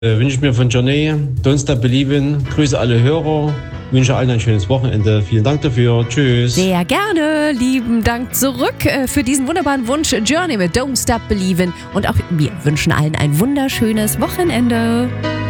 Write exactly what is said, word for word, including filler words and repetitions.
Äh, wünsche ich mir von Johnny, Don't Stop Believin'. Grüße alle Hörer, wünsche allen ein schönes Wochenende. Vielen Dank dafür. Tschüss. Sehr gerne. Lieben Dank zurück äh, für diesen wunderbaren Wunsch. Journey mit Don't Stop Believin'. Und auch wir wünschen allen ein wunderschönes Wochenende.